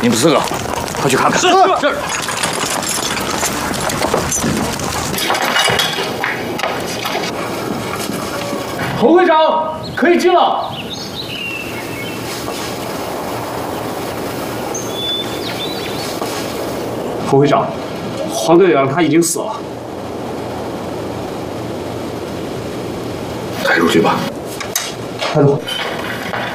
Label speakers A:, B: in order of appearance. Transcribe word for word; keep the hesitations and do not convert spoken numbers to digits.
A: 你们四个快去看看。是是。侯会长，可以进了。侯会长，黄队长他已经死了。
B: 带出去吧。
A: 带走。